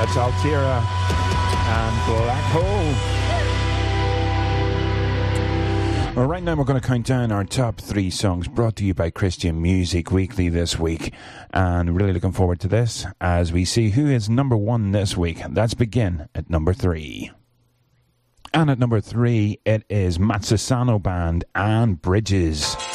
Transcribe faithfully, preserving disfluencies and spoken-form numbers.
That's Altira and Black Hole. Well, right now we're going to count down our top three songs brought to you by Christian Music Weekly this week. And really looking forward to this as we see who is number one this week. Let's begin at number three. And at number three, it is Matsusano Band and Bridges.